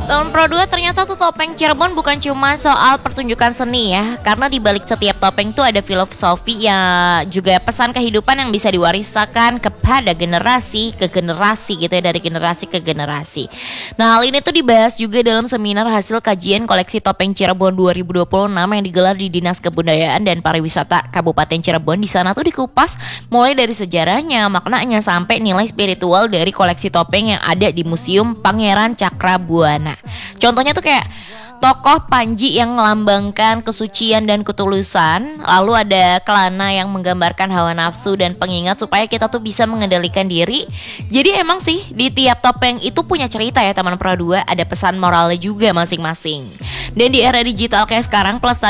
Tahun Pro 2 ternyata tuh topeng Cirebon bukan cuma soal pertunjukan seni ya. Karena di balik setiap topeng tuh ada filosofi ya, juga pesan kehidupan yang bisa diwariskan kepada generasi ke generasi gitu ya, dari generasi ke generasi. Nah, hal ini tuh dibahas juga dalam seminar hasil kajian koleksi topeng Cirebon 2026 yang digelar di Dinas Kebudayaan dan Pariwisata Kabupaten Cirebon. Di sana tuh dikupas mulai dari sejarahnya, maknanya sampai nilai spiritual dari koleksi topeng yang ada di Museum Pangeran Cakrabuana. Contohnya tuh kayak tokoh Panji yang melambangkan kesucian dan ketulusan. Lalu ada kelana yang menggambarkan hawa nafsu dan pengingat supaya kita tuh bisa mengendalikan diri. Jadi emang sih di tiap topeng itu punya cerita ya teman Pro 2. Ada pesan moralnya juga masing-masing. Dan di era digital kayak sekarang, pelestarian